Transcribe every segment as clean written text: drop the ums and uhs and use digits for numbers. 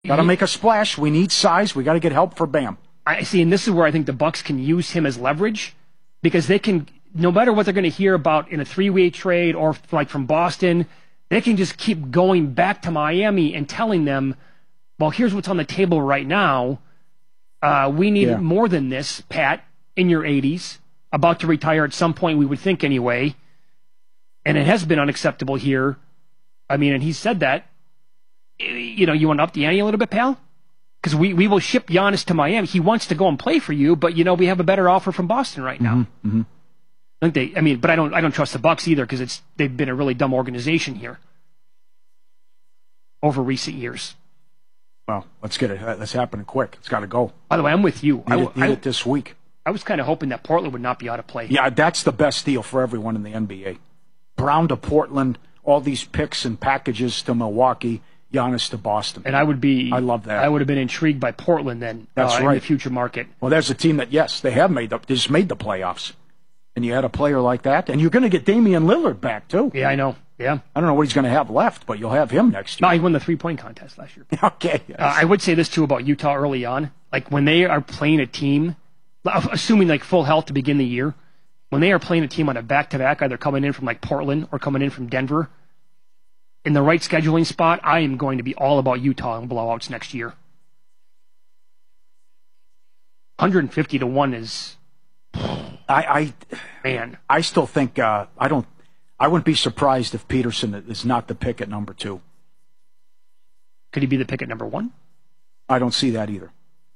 Got to make a splash. We need size. We got to get help for Bam. I see, and this is where I think the Bucks can use him as leverage, because they can, no matter what they're going to hear about in a three-way trade or like from Boston, they can just keep going back to Miami and telling them, well, here's what's on the table right now. We need more than this, Pat, in your 80s, about to retire at some point, we would think anyway. And it has been unacceptable here. I mean, and he said that. You know, you want to up the ante a little bit, pal? Because we will ship Giannis to Miami. He wants to go and play for you, but, you know, we have a better offer from Boston right now. Mm-hmm. But I don't trust the Bucks either, because they've been a really dumb organization here over recent years. Well, let's get it. That's happening quick. It's got to go. By the way, I'm with you. Need it this week. I was kind of hoping that Portland would not be out of play. Yeah, that's the best deal for everyone in the NBA. Brown to Portland, all these picks and packages to Milwaukee, Giannis to Boston. And I love that. I would have been intrigued by Portland then. That's right. In the future market. Well, there's a team that, yes, they just made the playoffs. And you had a player like that. And you're going to get Damian Lillard back, too. Yeah, I know. Yeah. I don't know what he's going to have left, but you'll have him next year. No, he won the three-point contest last year. Okay. Yes. I would say this, too, about Utah early on. Like, when they are playing a team, assuming, like, full health to begin the year, when they are playing a team on a back-to-back, either coming in from, like, Portland or coming in from Denver, in the right scheduling spot, I am going to be all about Utah and blowouts next year. 150-1 is... I still think I wouldn't be surprised if Peterson is not the pick at number 2. Could he be the pick at number 1? I don't see that either.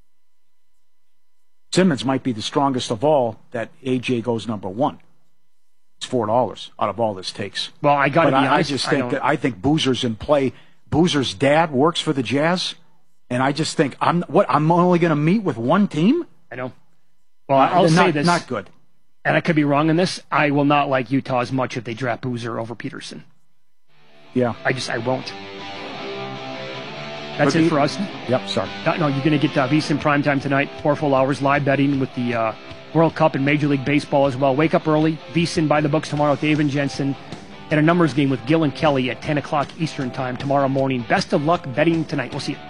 Simmons might be the strongest of all. That AJ goes number 1. It's $4 out of all this takes. Well, I got to be honest. I just think I think Boozer's in play. Boozer's dad works for the Jazz, and I just think I'm only going to meet with one team. I know. Well, I'll say this. Not good. And I could be wrong in this. I will not like Utah as much if they draft Boozer over Peterson. Yeah. I won't. That's it for us. Yep, sorry. No, you're going to get VSiN primetime tonight, 4 full hours, live betting with the World Cup and Major League Baseball as well. Wake up early. VSiN by the books tomorrow with Dave and Jensen. And a numbers game with Gil and Kelly at 10 o'clock Eastern time tomorrow morning. Best of luck betting tonight. We'll see you.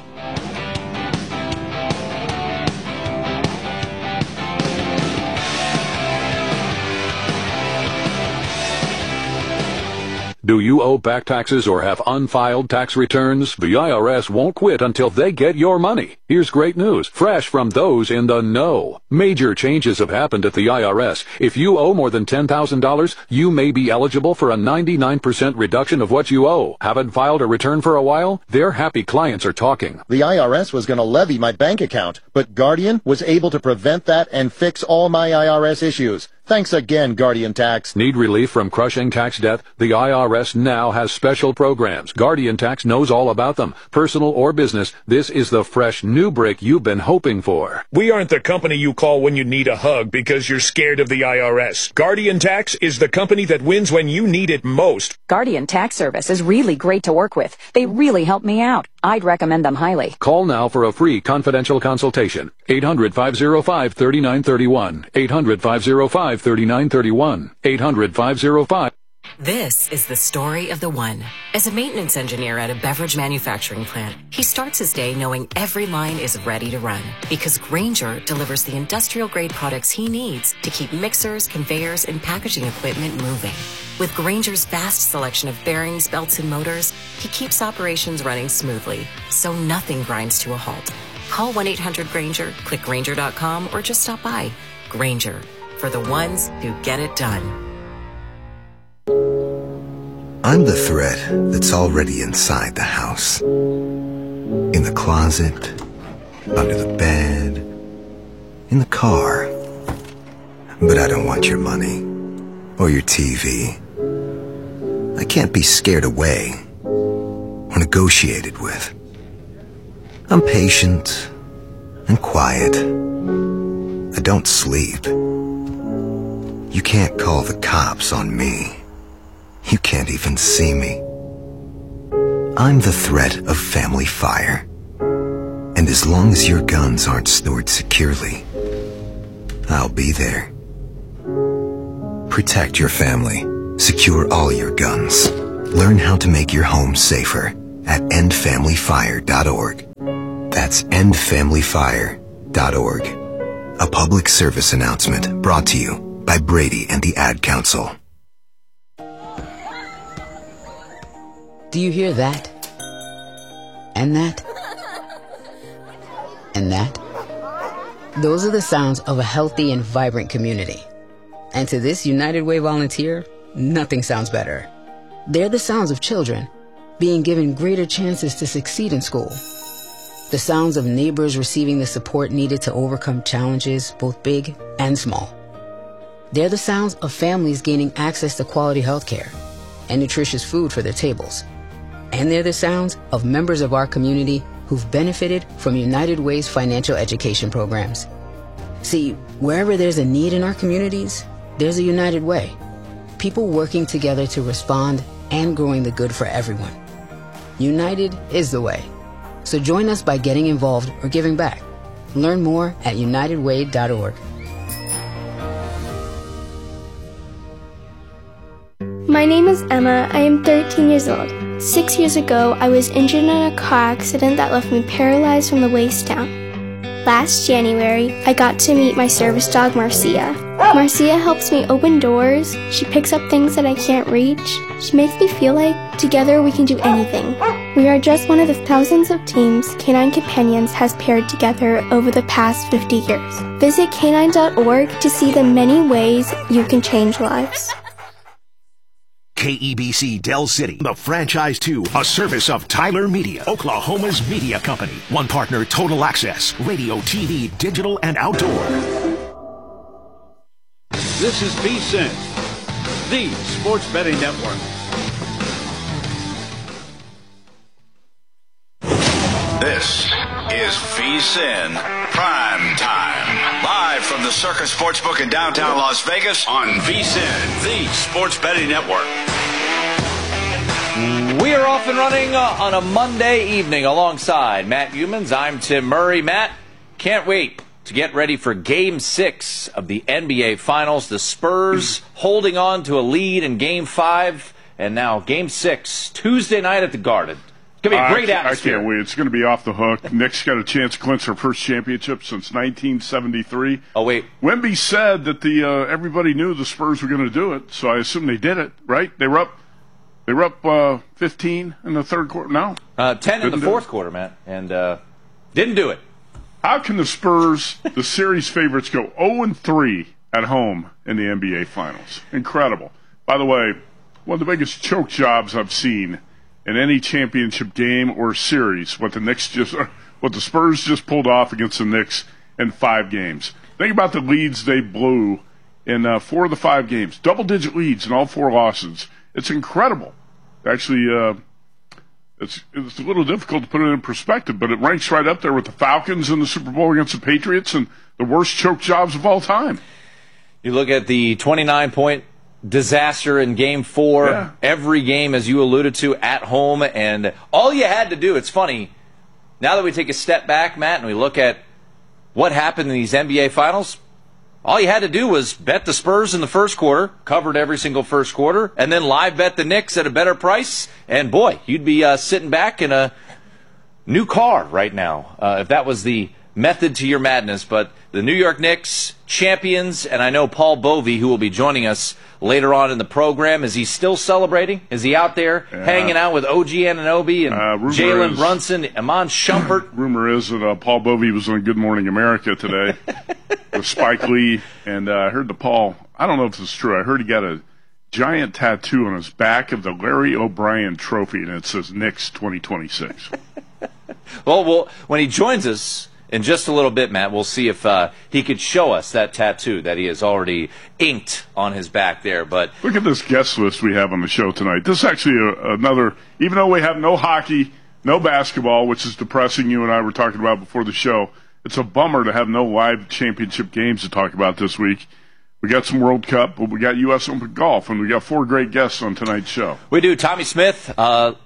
Do you owe back taxes or have unfiled tax returns? The IRS won't quit until they get your money. Here's great news, fresh from those in the know. Major changes have happened at the IRS. If you owe more than $10,000, you may be eligible for a 99% reduction of what you owe. Haven't filed a return for a while? Their happy clients are talking. The IRS was going to levy my bank account, but Guardian was able to prevent that and fix all my IRS issues. Thanks again, Guardian Tax. Need relief from crushing tax debt? The IRS now has special programs. Guardian Tax knows all about them. Personal or business, this is the fresh new break you've been hoping for. We aren't the company you call when you need a hug because you're scared of the IRS. Guardian Tax is the company that wins when you need it most. Guardian Tax Service is really great to work with. They really help me out. I'd recommend them highly. Call now for a free confidential consultation. 800-505-3931. 800-505-3931. 800-505. This is the story of the one. As a maintenance engineer at a beverage manufacturing plant, he starts his day knowing every line is ready to run because Grainger delivers the industrial-grade products he needs to keep mixers, conveyors, and packaging equipment moving. With Grainger's vast selection of bearings, belts, and motors, he keeps operations running smoothly, so nothing grinds to a halt. Call 1-800-GRAINGER, click Grainger.com, or just stop by. Grainger, for the ones who get it done. I'm the threat that's already inside the house. In the closet, under the bed, in the car. But I don't want your money or your TV. I can't be scared away or negotiated with. I'm patient and quiet. I don't sleep. You can't call the cops on me. You can't even see me. I'm the threat of family fire. And as long as your guns aren't stored securely, I'll be there. Protect your family. Secure all your guns. Learn how to make your home safer. at endfamilyfire.org. That's endfamilyfire.org. A public service announcement brought to you by Brady and the Ad Council. Do you hear that? And that? And that? Those are the sounds of a healthy and vibrant community. And to this United Way volunteer, nothing sounds better. They're the sounds of children being given greater chances to succeed in school. The sounds of neighbors receiving the support needed to overcome challenges, both big and small. They're the sounds of families gaining access to quality health care and nutritious food for their tables. And they're the sounds of members of our community who've benefited from United Way's financial education programs. See, wherever there's a need in our communities, there's a United Way. People working together to respond and growing the good for everyone. United is the way. So join us by getting involved or giving back. Learn more at unitedway.org. My name is Emma. I am 13 years old. 6 years ago, I was injured in a car accident that left me paralyzed from the waist down. Last January, I got to meet my service dog, Marcia. Marcia helps me open doors. She picks up things that I can't reach. She makes me feel like together we can do anything. We are just one of the thousands of teams Canine Companions has paired together over the past 50 years. Visit canine.org to see the many ways you can change lives. KEBC Del City, the franchise 2, a service of Tyler Media, Oklahoma's media company. One partner, Total Access, radio, TV, digital, and outdoor. This is VSiN, the sports betting network. This is VSiN Prime Time. Live from the Circus Sportsbook in downtown Las Vegas on VSiN, the sports betting network. We are off and running on a Monday evening alongside Matt Youmans. I'm Tim Murray. Matt, can't wait to get ready for Game 6 of the NBA Finals. The Spurs holding on to a lead in Game 5, and now Game 6, Tuesday night at the Garden. It's going to be a great atmosphere. I can't wait. It's going to be off the hook. Knicks got a chance to clinch their first championship since 1973. Oh, wait. Wemby said that everybody knew the Spurs were going to do it, so I assume they did it, right? They were up 15 in the third quarter. No. 10 in the fourth quarter, Matt, and didn't do it. How can the Spurs, the series favorites, go 0-3 at home in the NBA Finals? Incredible. By the way, one of the biggest choke jobs I've seen in any championship game or series, what the Spurs just pulled off against the Knicks in 5 games. Think about the leads they blew in 4 of the 5 games. Double-digit leads in all 4 losses. It's incredible. Actually, it's a little difficult to put it in perspective, but it ranks right up there with the Falcons in the Super Bowl against the Patriots and the worst choke jobs of all time. You look at the 29-point disaster in Game 4, yeah. Every game, as you alluded to, at home, and all you had to do, it's funny, now that we take a step back, Matt, and we look at what happened in these NBA Finals, all you had to do was bet the Spurs in the first quarter, covered every single first quarter, and then live bet the Knicks at a better price, and boy, you'd be sitting back in a new car right now, if that was the method to your madness. But the New York Knicks, champions, and I know Paul Bovey, who will be joining us later on in the program, is he still celebrating? Is he out there hanging out with OG Anunoby and Jalen Brunson, Iman Shumpert? Rumor is that Paul Bovey was on Good Morning America today with Spike Lee, and I heard I don't know if this is true, I heard he got a giant tattoo on his back of the Larry O'Brien trophy, and it says Knicks 2026. Well, when he joins us in just a little bit, Matt, we'll see if he could show us that tattoo that he has already inked on his back there. But look at this guest list we have on the show tonight. This is actually another, even though we have no hockey, no basketball, which is depressing, you and I were talking about before the show, it's a bummer to have no live championship games to talk about this week. We got some World Cup, but we got U.S. Open golf, and we got 4 great guests on tonight's show. We do. Tommy Smith,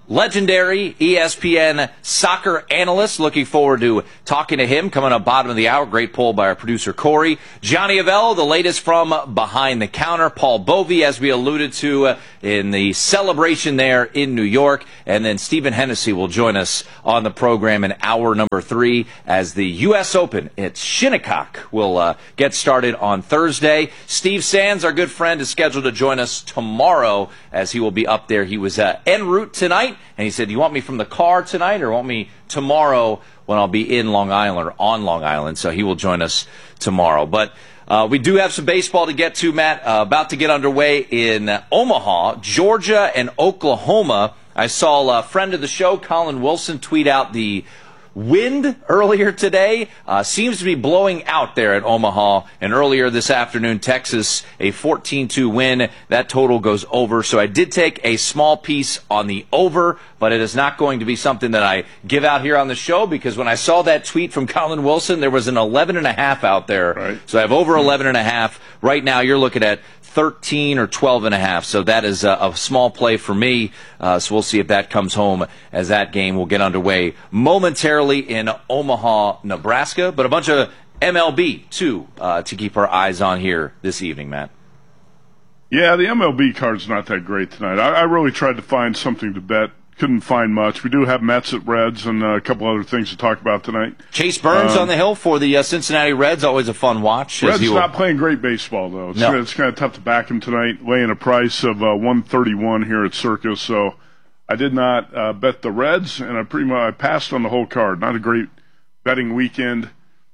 legendary ESPN soccer analyst. Looking forward to talking to him coming up bottom of the hour. Great poll by our producer, Corey. Johnny Avello, the latest from Behind the Counter. Paul Bovey, as we alluded to in the celebration there in New York. And then Stephen Hennessy will join us on the program in hour number 3 as the U.S. Open at Shinnecock will get started on Thursday. Steve Sands, our good friend, is scheduled to join us tomorrow as he will be up there. He was en route tonight. And he said, do you want me from the car tonight or want me tomorrow when I'll be in Long Island or on Long Island? So he will join us tomorrow. But we do have some baseball to get to, Matt. About to get underway in Omaha, Georgia and Oklahoma. I saw a friend of the show, Colin Wilson, tweet out the wind earlier today. Seems to be blowing out there at Omaha. And earlier this afternoon, Texas, a 14-2 win. That total goes over. So I did take a small piece on the over, but it is not going to be something that I give out here on the show because when I saw that tweet from Colin Wilson, there was an 11.5 out there. Right. So I have over 11.5. Right now, you're looking at 13 or 12.5. So that is a small play for me. So we'll see if that comes home as that game will get underway momentarily in Omaha, Nebraska. But a bunch of MLB, too, to keep our eyes on here this evening, Matt. Yeah, the MLB card's not that great tonight. I really tried to find something to bet. Couldn't find much. We do have Mets at Reds and a couple other things to talk about tonight. Chase Burns on the hill for the Cincinnati Reds. Always a fun watch. Reds not playing great baseball, though. It's kind of tough to back him tonight, laying a price of 131 here at Circus. So I did not bet the Reds, and I passed on the whole card. Not a great betting weekend.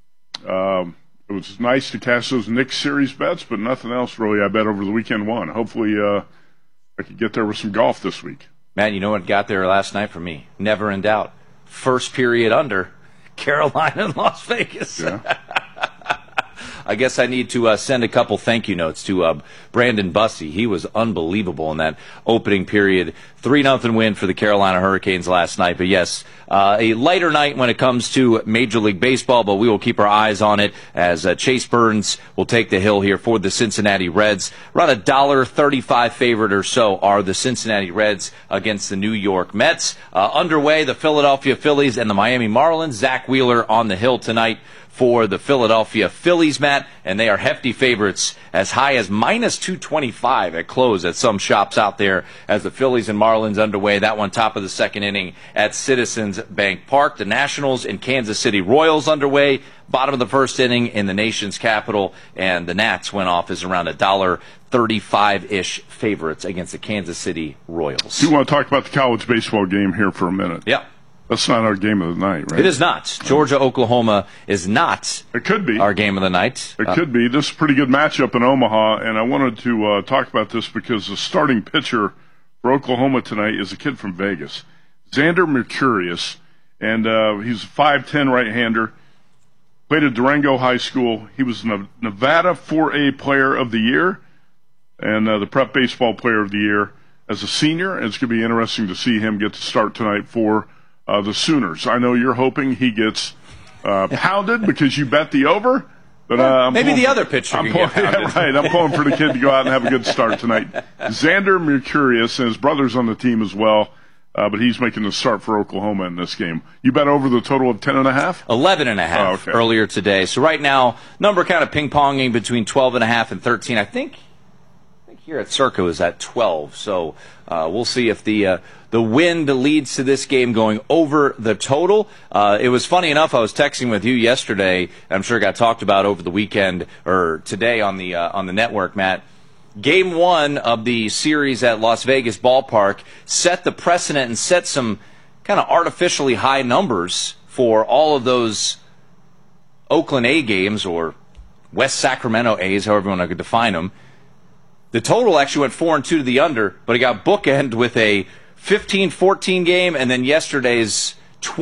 It was nice to cash those Knicks series bets, but nothing else really I bet over the weekend won. Hopefully I could get there with some golf this week. Man, you know what got there last night for me? Never in doubt. First period under Carolina and Las Vegas. Yeah. I guess I need to send a couple thank you notes to Brandon Bussey. He was unbelievable in that opening period. 3-0 win for the Carolina Hurricanes last night. But yes, a lighter night when it comes to Major League Baseball, but we will keep our eyes on it as Chase Burns will take the hill here for the Cincinnati Reds. Around a $1.35 favorite or so are the Cincinnati Reds against the New York Mets. Underway, the Philadelphia Phillies and the Miami Marlins. Zach Wheeler on the hill tonight for the Philadelphia Phillies, Matt, and they are hefty favorites as high as minus 225 at close at some shops out there as the Phillies and Marlins underway. That one top of the second inning at Citizens Bank Park. The Nationals and Kansas City Royals underway. Bottom of the first inning in the nation's capital, and the Nats went off as around $1.35-ish favorites against the Kansas City Royals. Do you want to talk about the college baseball game here for a minute? Yeah. That's not our game of the night, right? It is not. Georgia-Oklahoma is not. It could be our game of the night. It could be. This is a pretty good matchup in Omaha, and I wanted to talk about this because the starting pitcher for Oklahoma tonight is a kid from Vegas, Xander Mercurius, and he's a 5'10" right-hander. Played at Durango High School. He was Nevada 4A Player of the Year and the Prep Baseball Player of the Year as a senior, and it's going to be interesting to see him get to start tonight for the Sooners. I know you're hoping he gets pounded because you bet the over, but maybe the other pitcher can get pounded. Yeah, right. I'm pulling for the kid to go out and have a good start tonight. Xander Mercurius, and his brother's on the team as well, but he's making the start for Oklahoma in this game. You bet over the total of 10.5? 11.5 earlier today. So right now, number kind of ping-ponging between 12.5 and 13. I think here at Circa is at 12. So we'll see if the wind leads to this game going over the total. It was funny enough, I was texting with you yesterday. I'm sure it got talked about over the weekend or today on the network, Matt. Game 1 of the series at Las Vegas Ballpark set the precedent and set some kind of artificially high numbers for all of those Oakland A games or West Sacramento A's, however you want to define them. The total actually went 4-2 to the under, but it got bookend with a 15-14 game, and then yesterday's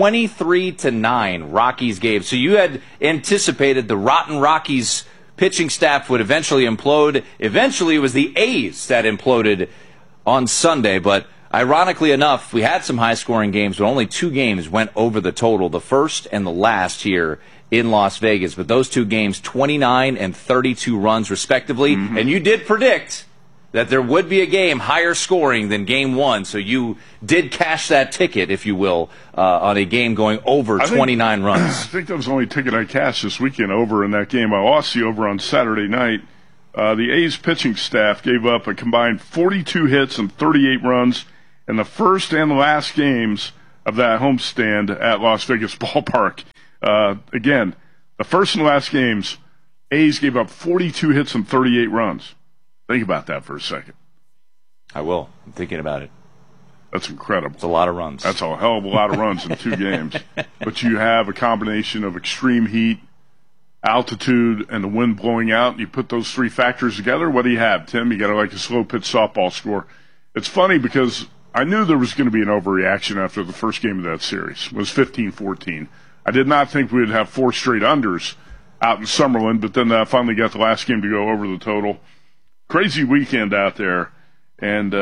23-9 Rockies game. So you had anticipated the rotten Rockies pitching staff would eventually implode. Eventually, it was the A's that imploded on Sunday, but ironically enough, we had some high-scoring games, but only 2 games went over the total, the first and the last here in Las Vegas. But those 2 games, 29 and 32 runs respectively, and you did predict that there would be a game higher scoring than Game 1, so you did cash that ticket, if you will, on a game going over 29 runs. I think that was the only ticket I cashed this weekend over in that game. I lost the over on Saturday night. The A's pitching staff gave up a combined 42 hits and 38 runs in the first and the last games of that homestand at Las Vegas Ballpark. Again, the first and last games, A's gave up 42 hits and 38 runs. Think about that for a second. I will. I'm thinking about it. That's incredible. It's a lot of runs. That's a hell of a lot of runs in 2 games. But you have a combination of extreme heat, altitude, and the wind blowing out. You put those 3 factors together, what do you have, Tim? You got a slow pitch softball score. It's funny because I knew there was going to be an overreaction after the first game of that series. It was 15-14. I did not think we would have 4 straight unders out in Summerlin, but then I finally got the last game to go over the total. Crazy weekend out there, and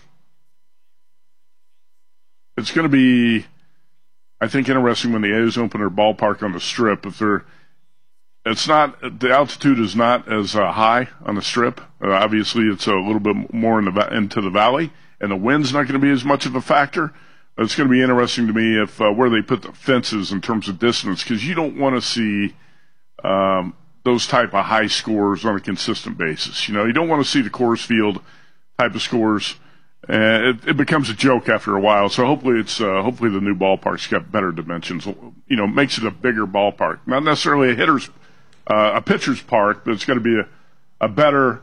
it's going to be, I think, interesting when the A's open their ballpark on the Strip. The altitude is not as high on the Strip. Obviously, it's a little bit more into the valley, and the wind's not going to be as much of a factor. It's going to be interesting to me if where they put the fences in terms of distance, because you don't want to see those type of high scores on a consistent basis. You don't want to see the Coors Field type of scores. It becomes a joke after a while. So hopefully hopefully the new ballpark's got better dimensions. Makes it a bigger ballpark. Not necessarily a pitcher's park, but it's going to be a better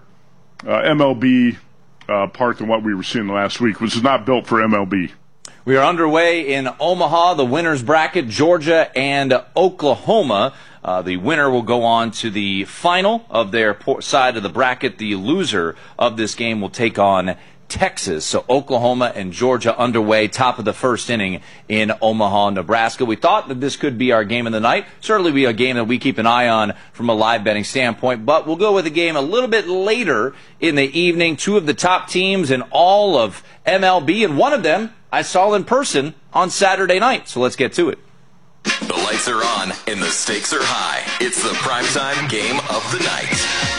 MLB park than what we were seeing last week, which is not built for MLB. We are underway in Omaha, the winner's bracket, Georgia and Oklahoma. The winner will go on to the final of their side of the bracket. The loser of this game will take on Texas. So Oklahoma and Georgia underway, top of the first inning in Omaha, Nebraska. We thought that this could be our game of the night. Certainly be a game that we keep an eye on from a live betting standpoint, but we'll go with a game a little bit later in the evening. 2 of the top teams in all of MLB, and one of them I saw in person on Saturday night. So let's get to it. The lights are on and the stakes are high. It's the primetime game of the night.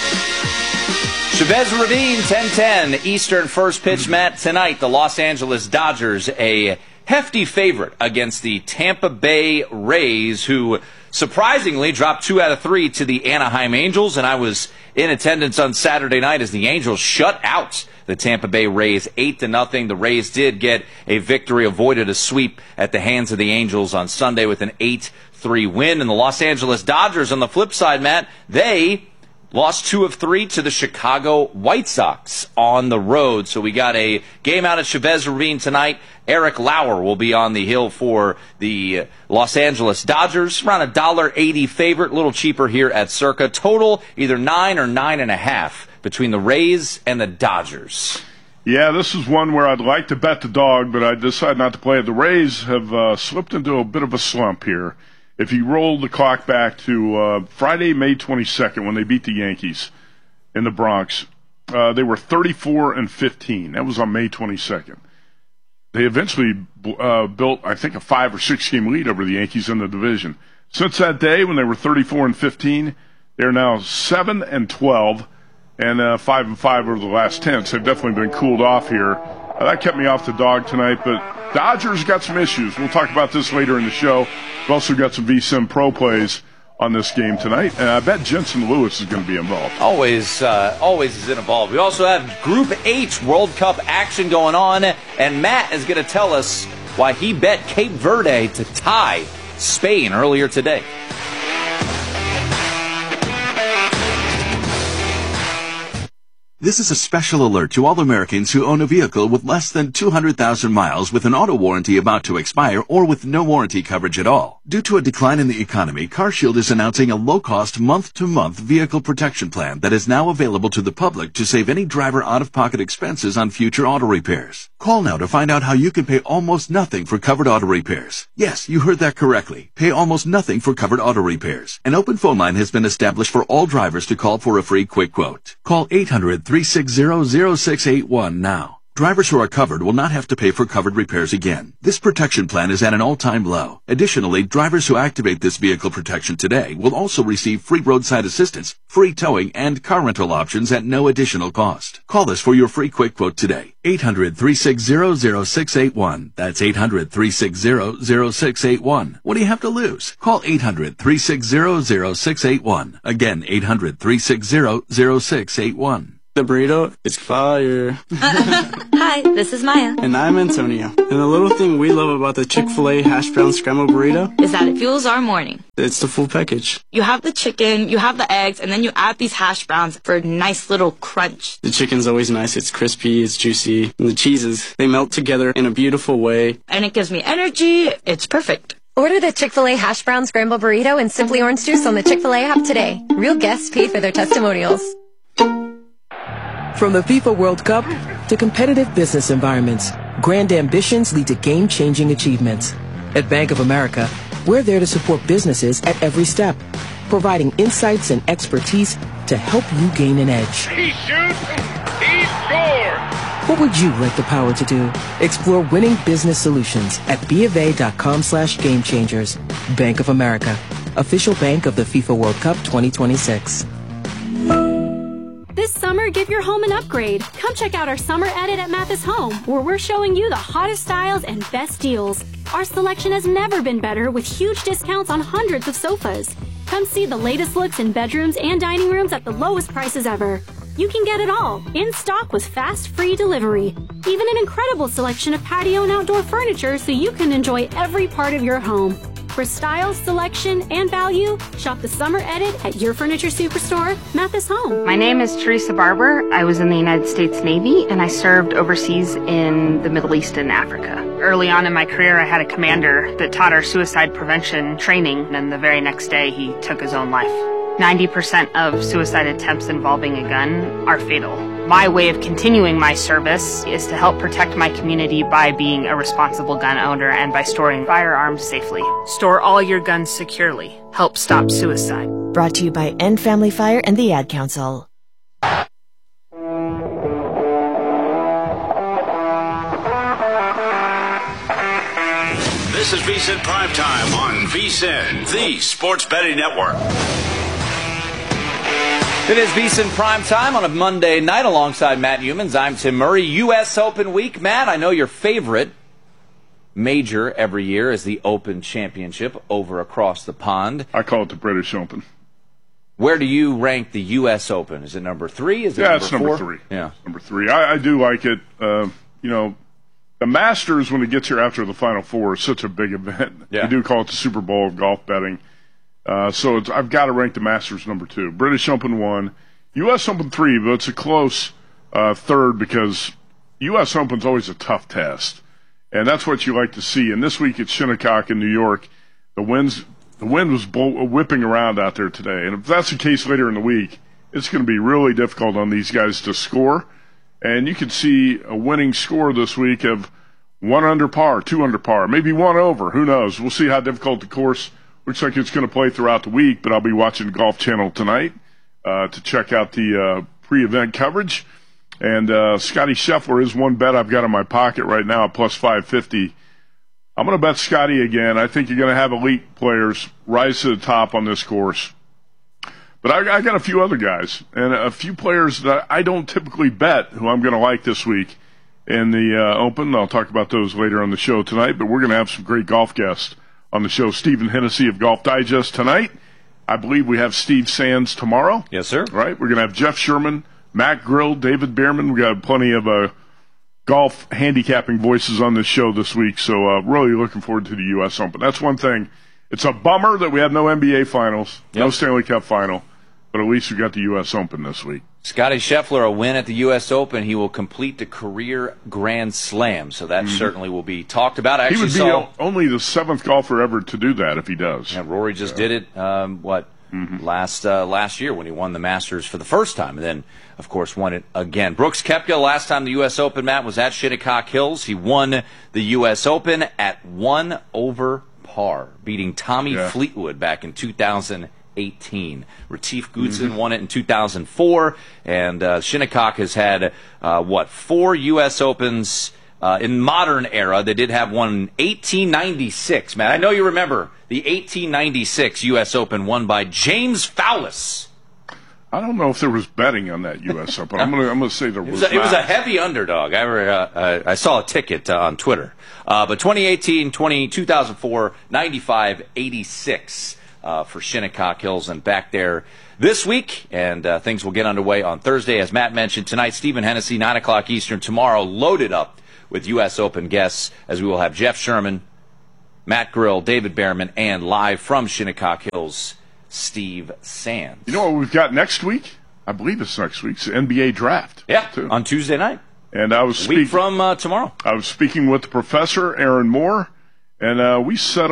Chavez Ravine, 10:10 Eastern first pitch, Matt. Tonight, the Los Angeles Dodgers, a hefty favorite against the Tampa Bay Rays, who surprisingly dropped 2 out of 3 to the Anaheim Angels, and I was in attendance on Saturday night as the Angels shut out the Tampa Bay Rays 8-0. The Rays did get a victory, avoided a sweep at the hands of the Angels on Sunday with an 8-3 win. And the Los Angeles Dodgers, on the flip side, Matt, they lost 2 of 3 to the Chicago White Sox on the road. So we got a game out at Chavez Ravine tonight. Eric Lauer will be on the hill for the Los Angeles Dodgers. Around $1.80 favorite, a little cheaper here at Circa. Total either 9 or 9.5 between the Rays and the Dodgers. Yeah, this is one where I'd like to bet the dog, but I decided not to play it. The Rays have slipped into a bit of a slump here. If you roll the clock back to Friday, May 22nd, when they beat the Yankees in the Bronx, they were 34-15. That was on May 22nd. They eventually built, I think, a 5 or 6 game lead over the Yankees in the division. Since that day, when they were 34-15, they're now 7-12 and 5-5 over the last 10. So they've definitely been cooled off here. That kept me off the dog tonight, but Dodgers got some issues. We'll talk about this later in the show. We've also got some VSiN Pro plays on this game tonight, and I bet Jensen Lewis is going to be involved. Always is involved. We also have Group H World Cup action going on, and Matt is going to tell us why he bet Cape Verde to tie Spain earlier today. This is a special alert to all Americans who own a vehicle with less than 200,000 miles with an auto warranty about to expire or with no warranty coverage at all. Due to a decline in the economy, CarShield is announcing a low-cost month-to-month vehicle protection plan that is now available to the public to save any driver out-of-pocket expenses on future auto repairs. Call now to find out how you can pay almost nothing for covered auto repairs. Yes, you heard that correctly. Pay almost nothing for covered auto repairs. An open phone line has been established for all drivers to call for a free quick quote. Call 800-360-0681 now. Drivers who are covered will not have to pay for covered repairs again. This protection plan is at an all-time low. Additionally, drivers who activate this vehicle protection today will also receive free roadside assistance, free towing, and car rental options at no additional cost. Call us for your free quick quote today. 800-360-0681. That's 800-360-0681. What do you have to lose? Call 800-360-0681. Again, 800-360-0681. The burrito is fire. Hi, this is Maya. And I'm Antonio. And the little thing we love about the Chick-fil-A hash brown scrambled burrito is that it fuels our morning. It's the full package. You have the chicken, you have the eggs, and then you add these hash browns for a nice little crunch. The chicken's always nice. It's crispy, it's juicy. And the cheeses, they melt together in a beautiful way. And it gives me energy. It's perfect. Order the Chick-fil-A hash brown scrambled burrito and Simply Orange Juice on the Chick-fil-A app today. Real guests paid for their testimonials. From the FIFA World Cup to competitive business environments, grand ambitions lead to game-changing achievements. At Bank of America, we're there to support businesses at every step, providing insights and expertise to help you gain an edge. He shoots, he scores! What would you like the power to do? Explore winning business solutions at BofA.com/gamechangers. Bank of America, official bank of the FIFA World Cup 2026. This summer, give your home an upgrade. Come check out our summer edit at Mathis Home, where we're showing you the hottest styles and best deals. Our selection has never been better, with huge discounts on hundreds of sofas. Come see the latest looks in bedrooms and dining rooms at the lowest prices ever. You can get it all, in stock with fast, free delivery. Even an incredible selection of patio and outdoor furniture so you can enjoy every part of your home. For style, selection, and value, shop the summer edit at your furniture superstore, Mathis Home. My name is Teresa Barber. I was in the United States Navy, and I served overseas in the Middle East and Africa. Early on in my career, I had a commander that taught our suicide prevention training, and the very next day, he took his own life. 90% of suicide attempts involving a gun are fatal. My way of continuing my service is to help protect my community by being a responsible gun owner and by storing firearms safely. Store all your guns securely. Help stop suicide. Brought to you by End Family Fire and the Ad Council. This is VSiN Primetime on VSiN, the Sports Betting Network. It is VSiN Primetime on a Monday night alongside Matt Youmans. I'm Tim Murray. U.S. Open week. Matt, I know your favorite major every year is the Open Championship over across the pond. I call it the British Open. Where do you rank the U.S. Open? Is it number 3? Is it number 4? It's number 3. Yeah, number 3. I do like it. The Masters, when it gets here after the Final Four, is such a big event. Yeah. You do call it the Super Bowl of golf betting. So I've got to rank the Masters number 2. British Open 1. U.S. Open 3, but it's a close third because U.S. Open's always a tough test. And that's what you like to see. And this week at Shinnecock in New York, the wind was whipping around out there today. And if that's the case later in the week, it's going to be really difficult on these guys to score. And you could see a winning score this week of 1 under par, 2 under par, maybe 1 over. Who knows? We'll see how difficult the course looks like it's going to play throughout the week, but I'll be watching the Golf Channel tonight to check out the pre-event coverage. And Scotty Scheffler is one bet I've got in my pocket right now at plus 550. I'm going to bet Scotty again. I think you're going to have elite players rise to the top on this course. But I got a few other guys and a few players that I don't typically bet who I'm going to like this week in the Open. I'll talk about those later on the show tonight, but we're going to have some great golf guests on the show. Stephen Hennessy of Golf Digest tonight. I believe we have Steve Sands tomorrow. Yes, sir. Right? We're going to have Jeff Sherman, Matt Grill, David Bierman. We got plenty of golf handicapping voices on this show this week, so really looking forward to the U.S. Open. That's one thing. It's a bummer that we have no NBA Finals, no Stanley Cup Final, but at least we got the U.S. Open this week. Scotty Scheffler, a win at the U.S. Open. He will complete the career Grand Slam, so that certainly will be talked about. He would be only the 7th golfer ever to do that if he does. Yeah, Rory just did it, last year when he won the Masters for the first time, and then, of course, won it again. Brooks Koepka, last time the U.S. Open, Matt, was at Shinnecock Hills. He won the U.S. Open at 1 over par, beating Tommy Fleetwood back in 2008. 2018. Retief Guzman won it in 2004, and Shinnecock has had, 4 U.S. Opens in modern era. They did have one in 1896. Man, I know you remember the 1896 U.S. Open won by James Fowlis. I don't know if there was betting on that U.S. Open. I'm gonna say there was. It was a heavy underdog. I saw a ticket on Twitter. But 2018, 2004, 95, 86 for Shinnecock Hills, and back there this week. And things will get underway on Thursday, as Matt mentioned. Tonight, Stephen Hennessy, 9 o'clock Eastern. Tomorrow, loaded up with U.S. Open guests, as we will have Jeff Sherman, Matt Grill, David Behrman, and live from Shinnecock Hills, Steve Sands. You know what we've got next week? I believe it's next week's NBA draft. Yeah, on Tuesday night. And I was speaking from tomorrow. I was speaking with the professor, Aaron Moore, and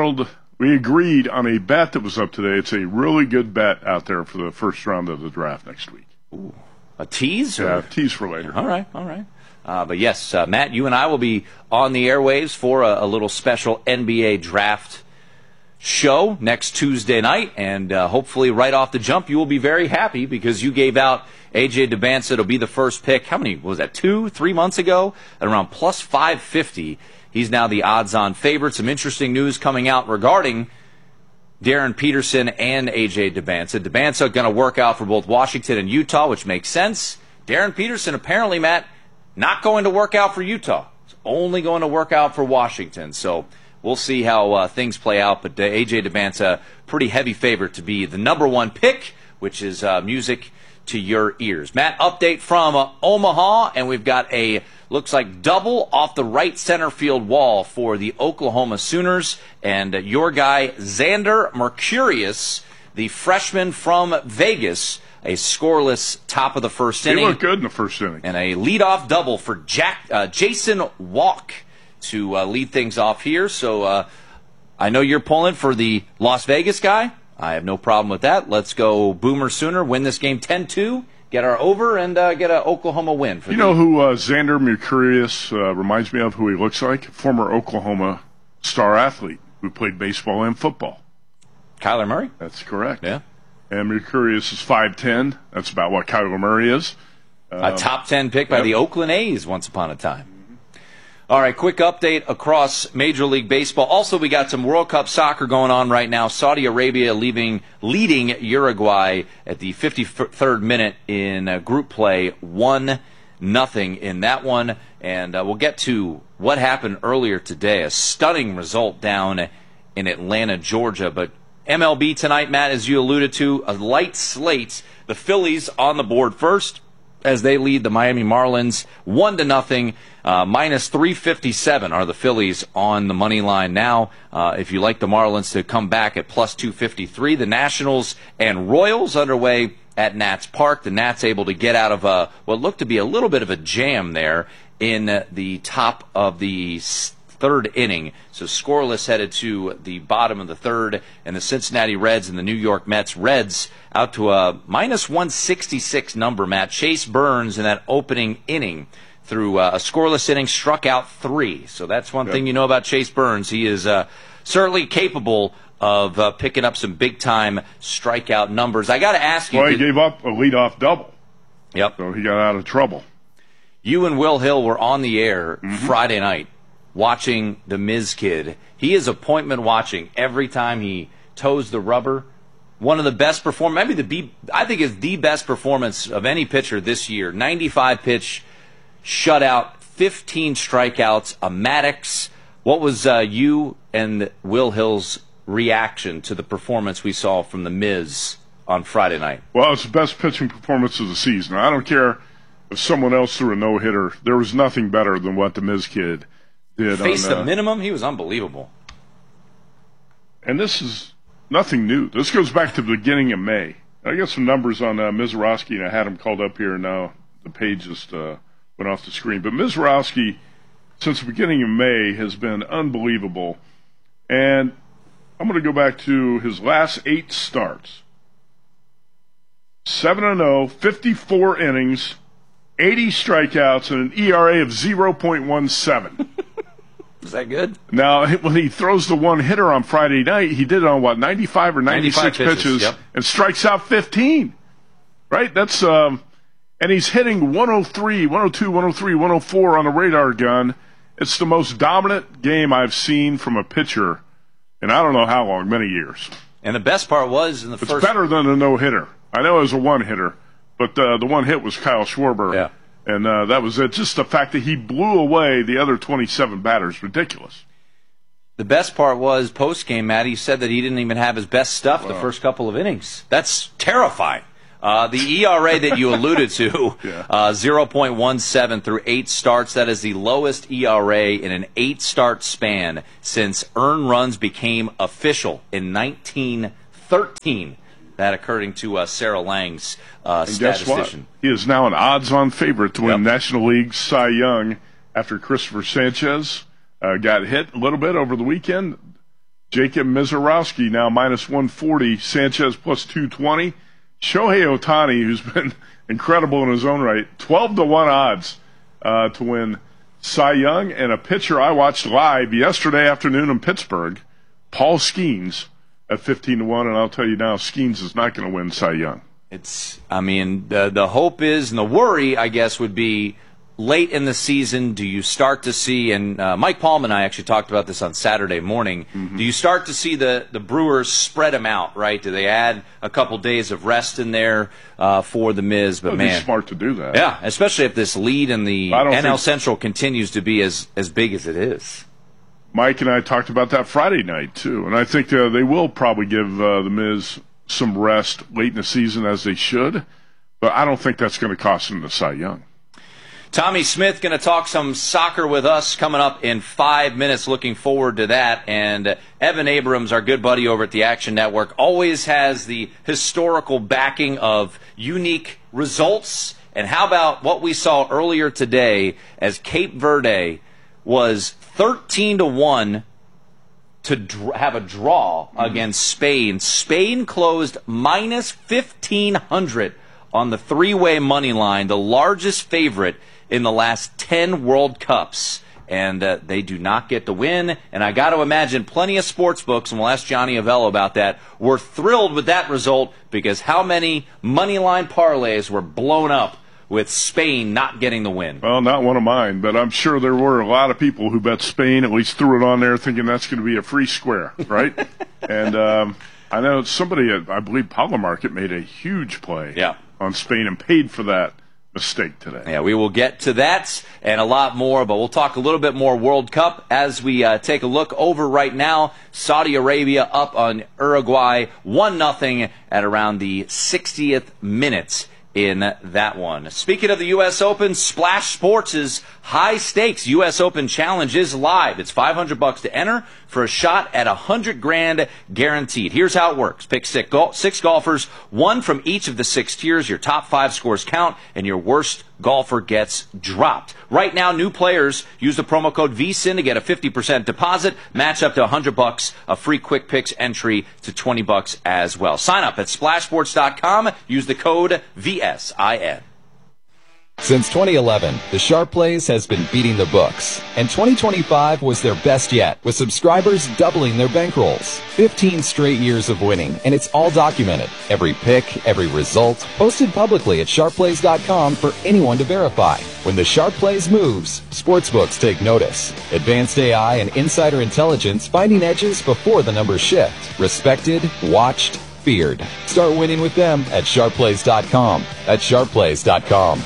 we agreed on a bet that was up today. It's a really good bet out there for the first round of the draft next week. Ooh, a tease? Yeah, tease for later. All right. But yes, Matt, you and I will be on the airwaves for a little special NBA draft show next Tuesday night, and hopefully right off the jump you will be very happy because you gave out A.J. Dubance to be the first pick. How many was that, 2-3 months ago? At around plus 550. He's now the odds-on favorite. Some interesting news coming out regarding Darren Peterson and A.J. Dubance. Dubance going to work out for both Washington and Utah, which makes sense. Darren Peterson apparently, Matt, not going to work out for Utah. It's only going to work out for Washington. So we'll see how things play out, but A.J. Dubance, a pretty heavy favorite to be the number 1 pick, which is music to your ears. Matt, update from Omaha, and we've got looks like double off the right center field wall for the Oklahoma Sooners, and your guy, Xander Mercurius, the freshman from Vegas, a scoreless top of the first inning. He looked good in the first inning. And a leadoff double for Jason Walk to lead things off here. So I know you're pulling for the Las Vegas guy. I have no problem with that. Let's go Boomer Sooner, win this game 10-2, get our over, and get an Oklahoma win. You know who Xander Mercurius reminds me of, who he looks like? Former Oklahoma star athlete who played baseball and football. Kyler Murray? That's correct. Yeah. And Mercurius is 5'10". That's about what Kyler Murray is. A top 10 pick by the Oakland A's once upon a time. All right, quick update across Major League Baseball. Also, we got some World Cup soccer going on right now. Saudi Arabia leading Uruguay at the 53rd minute in group play, 1-0 in that one. And we'll get to what happened earlier today, a stunning result down in Atlanta, Georgia. But MLB tonight, Matt, as you alluded to, a light slate. The Phillies on the board first, as they lead the Miami Marlins 1-0. Minus 357 are the Phillies on the money line now. If you like the Marlins to come back at plus 253, the Nationals and Royals underway at Nats Park. The Nats able to get out of what looked to be a little bit of a jam there in the top of the third inning. So scoreless headed to the bottom of the third, and the Cincinnati Reds and the New York Mets. Reds out to a minus 166 number, Matt. Chase Burns in that opening inning through a scoreless inning struck out 3. So that's one thing you know about Chase Burns. He is certainly capable of picking up some big-time strikeout numbers. I got to ask you. Well, he gave up a leadoff double. Yep. So he got out of trouble. You and Will Hill were on the air Friday night watching the Miz Kid. He is appointment watching every time he toes the rubber. One of the best performance, I think it's the best performance of any pitcher this year. 95-pitch shutout, 15 strikeouts, a Maddox. What was you and Will Hill's reaction to the performance we saw from the Miz on Friday night? Well, it's the best pitching performance of the season. I don't care if someone else threw a no-hitter. There was nothing better than what the Miz Kid did. Faced the minimum. He was unbelievable. And this is nothing new. This goes back to the beginning of May. I got some numbers on Mizorowski, and I had him called up here, and now the page just went off the screen. But Mizorowski, since the beginning of May, has been unbelievable. And I'm going to go back to his last 8 starts. 7-0, 54 innings, 80 strikeouts, and an ERA of 0.17. Is that good? Now, when he throws the one-hitter on Friday night, he did it on, 95 or 96 pitches yep. and strikes out 15. Right? That's and he's hitting 103, 102, 103, 104 on the radar gun. It's the most dominant game I've seen from a pitcher in I don't know how long, many years. And the best part was in the first... It's better than a no-hitter. I know it was a one-hitter, but the one hit was Kyle Schwarber. Yeah. And that was it. Just the fact that he blew away the other 27 batters, ridiculous. The best part was post-game, Matt, he said that he didn't even have his best stuff the first couple of innings. That's terrifying. The ERA that you alluded to, 0.17 through 8 starts, that is the lowest ERA in an 8-start span since earned runs became official in 1913. That according to Sarah Lang's statistician. Guess what? He is now an odds-on favorite to win National League Cy Young after Christopher Sanchez got hit a little bit over the weekend. Jacob Misiorowski now minus 140, Sanchez plus 220. Shohei Ohtani, who's been incredible in his own right, 12-1 odds to win Cy Young. And a pitcher I watched live yesterday afternoon in Pittsburgh, Paul Skeens, at 15-1, and I'll tell you now, Skeens is not going to win Cy Young. The hope is, and the worry, I guess, would be late in the season, do you start to see, and Mike Palm and I actually talked about this on Saturday morning, do you start to see the Brewers spread them out, right? Do they add a couple days of rest in there for the Miz? But It'd be smart to do that. Yeah, especially if this lead in the NL Central continues to be as big as it is. Mike and I talked about that Friday night, too, and I think they will probably give the Miz some rest late in the season as they should, but I don't think that's going to cost them the Cy Young. Tommy Smith going to talk some soccer with us coming up in 5 minutes. Looking forward to that. And Evan Abrams, our good buddy over at the Action Network, always has the historical backing of unique results. And how about what we saw earlier today as Cape Verde was 13-1 to have a draw against Spain. Spain closed minus 1,500 on the three-way money line, the largest favorite in the last 10 World Cups. And they do not get the win. And I got to imagine plenty of sports books, and we'll ask Johnny Avello about that, were thrilled with that result because how many money line parlays were blown up with Spain not getting the win? Well, not one of mine, but I'm sure there were a lot of people who bet Spain, at least threw it on there thinking that's going to be a free square, right? And I know somebody at, I believe, Power Market made a huge play on Spain and paid for that mistake today. Yeah, we will get to that and a lot more, but we'll talk a little bit more World Cup as we take a look over right now. Saudi Arabia up on Uruguay 1-0 at around the 60th minute in that one. Speaking of the U.S. Open, Splash Sports' high stakes U.S. Open Challenge is live. It's $500 to enter for a shot at $100,000 guaranteed. Here's how it works. Pick six golfers, one from each of the 6 tiers. Your top 5 scores count, and your worst golfer gets dropped. Right now, new players use the promo code VSIN to get a 50% deposit, match up to $100, a free quick picks entry to $20 as well. Sign up at splashsports.com. Use the code VSIN. Since 2011, the Sharp Plays has been beating the books, and 2025 was their best yet, with subscribers doubling their bankrolls. 15 straight years of winning, and it's all documented. Every pick, every result, posted publicly at sharpplays.com for anyone to verify. When the Sharp Plays moves, sportsbooks take notice. Advanced AI and insider intelligence finding edges before the numbers shift. Respected, watched, feared. Start winning with them at sharpplays.com. That's sharpplays.com.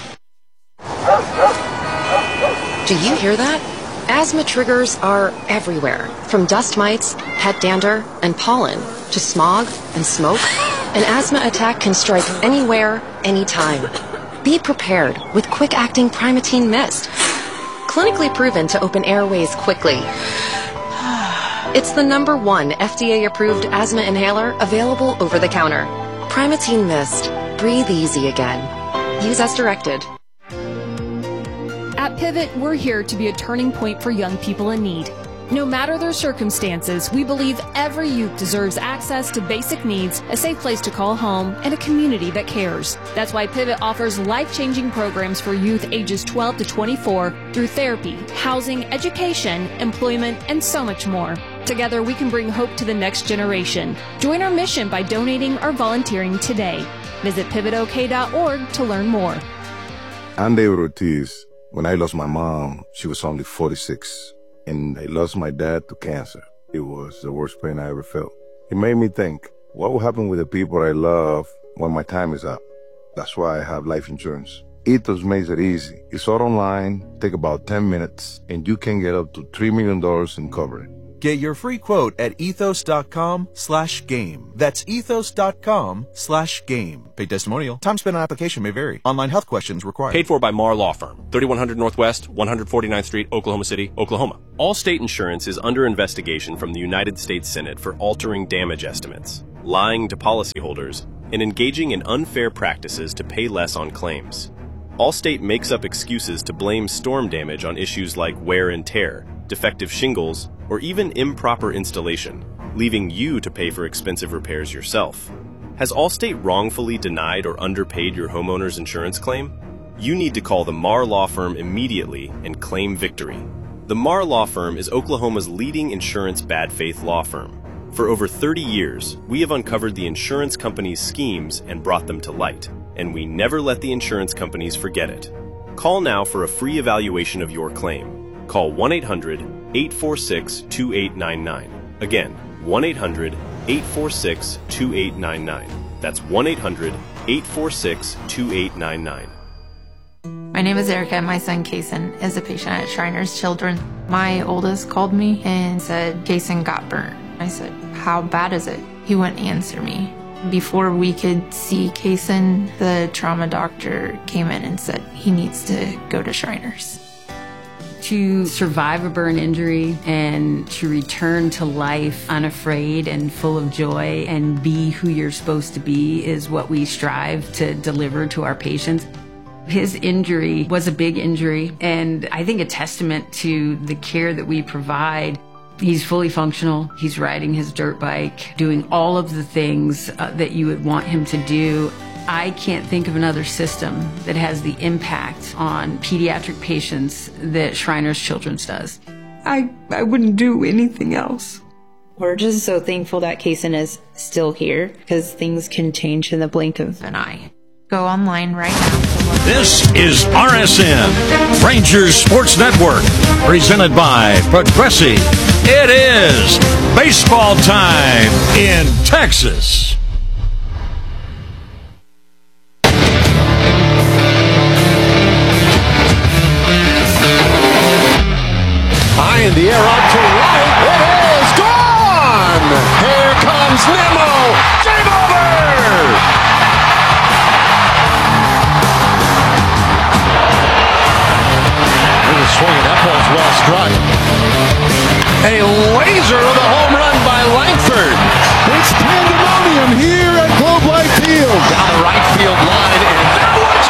Do you hear that? Asthma triggers are everywhere, from dust mites, pet dander, and pollen, to smog and smoke. An asthma attack can strike anywhere, anytime. Be prepared with quick-acting Primatene Mist. Clinically proven to open airways quickly. It's the #1 FDA-approved asthma inhaler available over the counter. Primatene Mist. Breathe easy again. Use as directed. At Pivot, we're here to be a turning point for young people in need. No matter their circumstances, we believe every youth deserves access to basic needs, a safe place to call home, and a community that cares. That's why Pivot offers life-changing programs for youth ages 12 to 24 through therapy, housing, education, employment, and so much more. Together, we can bring hope to the next generation. Join our mission by donating or volunteering today. Visit pivotok.org to learn more. I'm David Ortiz. When I lost my mom, she was only 46. And I lost my dad to cancer. It was the worst pain I ever felt. It made me think, what will happen with the people I love when my time is up? That's why I have life insurance. Ethos makes it easy. It's all online, take about 10 minutes, and you can get up to $3 million in coverage. Get your free quote at ethos.com/game. That's ethos.com/game. Paid testimonial. Time spent on application may vary. Online health questions required. Paid for by Marr Law Firm, 3100 Northwest, 149th Street, Oklahoma City, Oklahoma. Allstate Insurance is under investigation from the United States Senate for altering damage estimates, lying to policyholders, and engaging in unfair practices to pay less on claims. Allstate makes up excuses to blame storm damage on issues like wear and tear, defective shingles, or even improper installation, leaving you to pay for expensive repairs yourself. Has Allstate wrongfully denied or underpaid your homeowner's insurance claim? You need to call the Marr Law Firm immediately and claim victory. The Marr Law Firm is Oklahoma's leading insurance bad faith law firm. For over 30 years, we have uncovered the insurance companies' schemes and brought them to light, and we never let the insurance companies forget it. Call now for a free evaluation of your claim. Call 1-800-846-2899. Again, 1-800-846-2899. That's 1-800-846-2899. My name is Erica and my son Kason is a patient at Shriners Children. My oldest called me and said Kason got burnt. I said, how bad is it? He wouldn't answer me. Before we could see Kason, the trauma doctor came in and said he needs to go to Shriners. To survive a burn injury and to return to life unafraid and full of joy and be who you're supposed to be is what we strive to deliver to our patients. His injury was a big injury, and I think a testament to the care that we provide. He's fully functional. He's riding his dirt bike, doing all of the things that you would want him to do. I can't think of another system that has the impact on pediatric patients that Shriners Children's does. I wouldn't do anything else. We're just so thankful that Kason is still here because things can change in the blink of an eye. Go online right now. This is RSN, Rangers Sports Network, presented by Progressive. It is baseball time in Texas. High in the air up to right. It is gone. Here comes Nimmo. Game over. Swinging, that ball's well struck. A laser of a home run by Langford. It's pandemonium here at Globe Life Field. Down the right field line, and that one's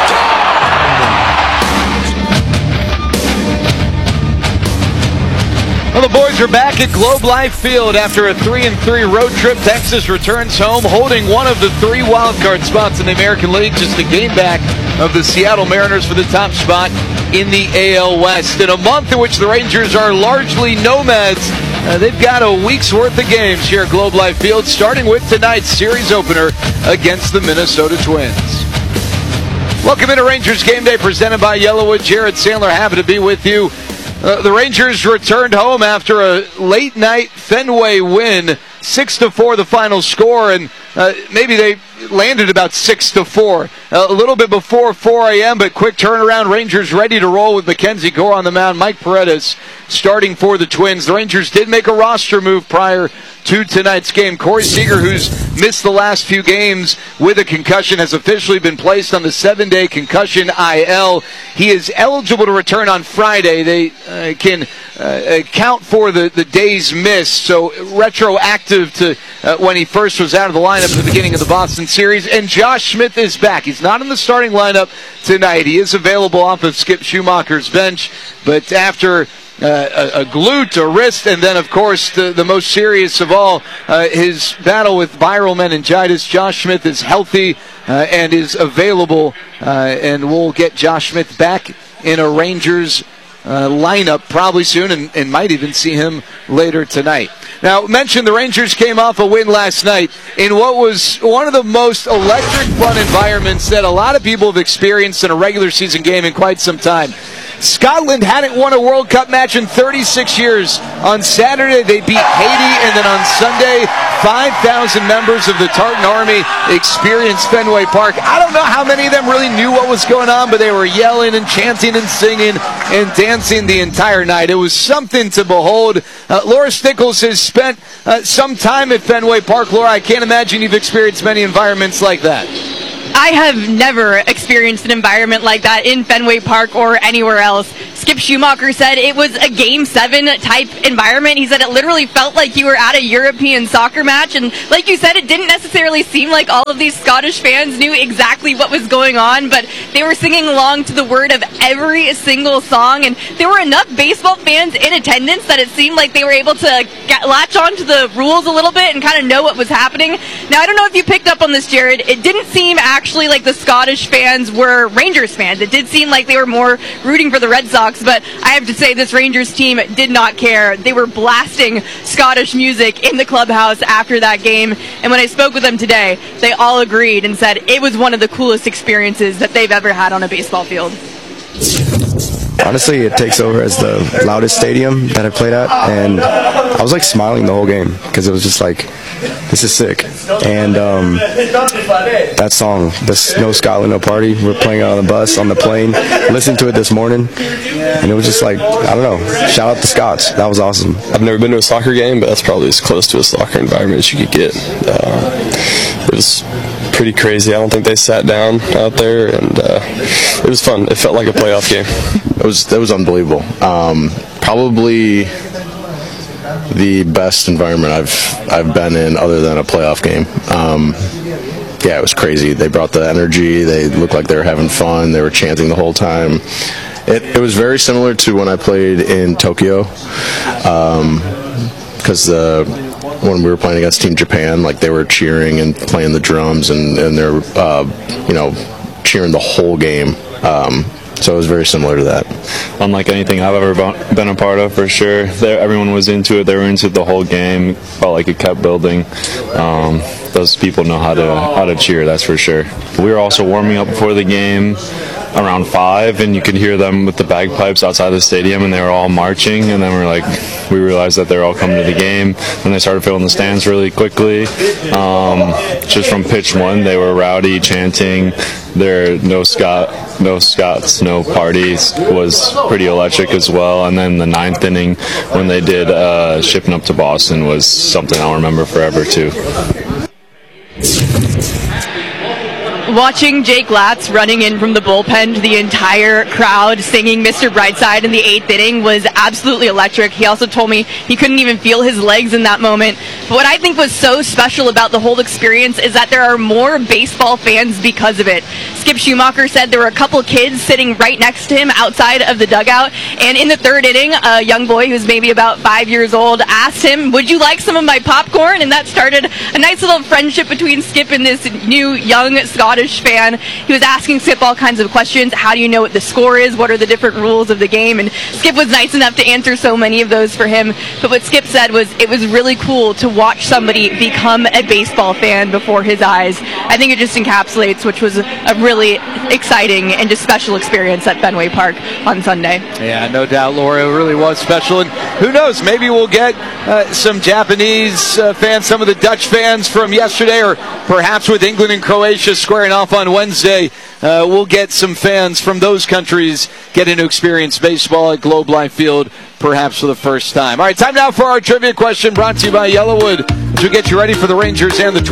gone! Well, the boys are back at Globe Life Field after a 3-3 road trip. Texas returns home, holding one of the 3 wildcard spots in the American League, just a game back of the Seattle Mariners for the top spot in the AL West. In a month in which the Rangers are largely nomads, they've got a week's worth of games here at Globe Life Field, starting with tonight's series opener against the Minnesota Twins. Welcome into Rangers Game Day, presented by Yellowwood. Jared Sandler, happy to be with you. The Rangers returned home after a late-night Fenway win, 6-4 the final score, and maybe they landed about 6-4. A little bit before 4 a.m., but quick turnaround. Rangers ready to roll with Mackenzie Gore on the mound. Mike Paredes starting for the Twins. The Rangers did make a roster move prior to tonight's game. Corey Seager, who's missed the last few games with a concussion, has officially been placed on the 7-day concussion IL. He is eligible to return on Friday. They can account for the days missed, so retroactive to when he first was out of the lineup at the beginning of the Boston series. And Josh Smith is back. He's not in the starting lineup tonight. He is available off of Skip Schumacher's bench, but after a glute, a wrist, and then, of course, the most serious of all, his battle with viral meningitis. Josh Smith is healthy and is available, and we'll get Josh Smith back in a Rangers lineup probably soon, and might even see him later tonight. Now, mentioned the Rangers came off a win last night in what was one of the most electric, fun environments that a lot of people have experienced in a regular season game in quite some time. Scotland hadn't won a World Cup match in 36 years. On Saturday, they beat Haiti, and then on Sunday, 5,000 members of the Tartan Army experienced Fenway Park. I don't know how many of them really knew what was going on, but they were yelling and chanting and singing and dancing the entire night. It was something to behold. Laura Stickles has spent some time at Fenway Park. Laura, I can't imagine you've experienced many environments like that. I have never experienced an environment like that in Fenway Park or anywhere else. Skip Schumacher said it was a Game 7 type environment. He said it literally felt like you were at a European soccer match. And like you said, it didn't necessarily seem like all of these Scottish fans knew exactly what was going on, but they were singing along to the word of every single song. And there were enough baseball fans in attendance that it seemed like they were able to latch on to the rules a little bit and kind of know what was happening. Now, I don't know if you picked up on this, Jared. It didn't seem actually like the Scottish fans were Rangers fans. It did seem like they were more rooting for the Red Sox, but I have to say this Rangers team did not care. They were blasting Scottish music in the clubhouse after that game, and when I spoke with them today, they all agreed and said it was one of the coolest experiences that they've ever had on a baseball field. Honestly, it takes over as the loudest stadium that I played at, and I was like smiling the whole game because it was just like, this is sick. And that song, the No Scotland, No Party, we're playing it on the bus, on the plane, listened to it this morning, and it was just like, I don't know, shout out the Scots. That was awesome. I've never been to a soccer game, but that's probably as close to a soccer environment as you could get. It was pretty crazy. I don't think they sat down out there, and it was fun. It felt like a playoff game. It was unbelievable. Probably the best environment I've been in other than a playoff game. Yeah, it was crazy. They brought the energy. They looked like they were having fun. They were chanting the whole time. It was very similar to when I played in Tokyo, because when we were playing against Team Japan, like they were cheering and playing the drums, and they're cheering the whole game. So it was very similar to that. Unlike anything I've ever been a part of, for sure. Everyone was into it. They were into the whole game. Felt like it kept building. Those people know how to cheer, that's for sure. We were also warming up before the game around 5, and you could hear them with the bagpipes outside the stadium, and they were all marching, and then we realized that they're all coming to the game, and they started filling the stands really quickly. Just from pitch 1, they were rowdy, chanting their No Scots, No Parties was pretty electric as well, and then the 9th inning when they did Shipping Up to Boston was something I'll remember forever too. Watching Jake Latz running in from the bullpen to the entire crowd singing Mr. Brightside in the 8th inning was absolutely electric. He also told me he couldn't even feel his legs in that moment. But what I think was so special about the whole experience is that there are more baseball fans because of it. Skip Schumacher said there were a couple kids sitting right next to him outside of the dugout, and in the 3rd inning, a young boy who was maybe about 5 years old asked him, "Would you like some of my popcorn?" And that started a nice little friendship between Skip and this new young Scottish fan. He was asking Skip all kinds of questions. How do you know what the score is? What are the different rules of the game? And Skip was nice enough to answer so many of those for him. But what Skip said was it was really cool to watch somebody become a baseball fan before his eyes. I think it just encapsulates, which was a really exciting and just special experience at Fenway Park on Sunday. Yeah, no doubt, Laura. It really was special. And who knows, maybe we'll get some Japanese fans, some of the Dutch fans from yesterday, or perhaps with England and Croatia squaring off on Wednesday, we'll get some fans from those countries getting to experience baseball at Globe Life Field, perhaps for the first time. All right, time now for our trivia question brought to you by Yellowwood, which will get you ready for the Rangers and the